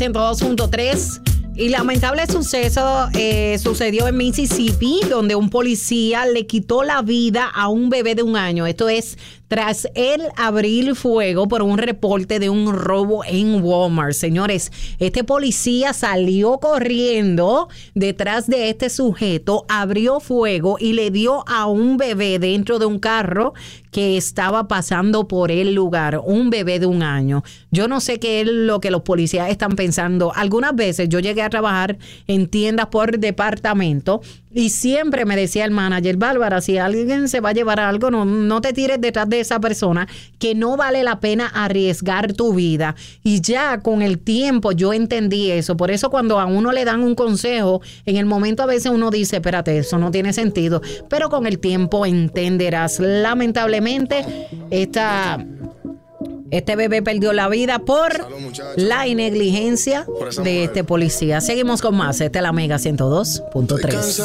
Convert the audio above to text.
102.3. Y lamentable suceso sucedió en Mississippi, donde un policía le quitó la vida a un bebé de 1 año. Esto es tras él abrir fuego por un reporte de un robo en Walmart. Señores, este policía salió corriendo detrás de este sujeto, abrió fuego y le dio a un bebé dentro de un carro que estaba pasando por el lugar, un bebé de 1 año. Yo no sé qué es lo que los policías están pensando. Algunas veces yo llegué a trabajar en tiendas por departamento y siempre me decía el manager: Bárbara, si alguien se va a llevar algo, no te tires detrás de esa persona, que no vale la pena arriesgar tu vida. Y ya con el tiempo yo entendí eso. Por eso cuando a uno le dan un consejo, en el momento a veces uno dice: espérate, eso no tiene sentido. Pero con el tiempo entenderás. Lamentablemente, este bebé perdió la vida por la negligencia de este policía. Seguimos con más. Esta es la Mega 102.3.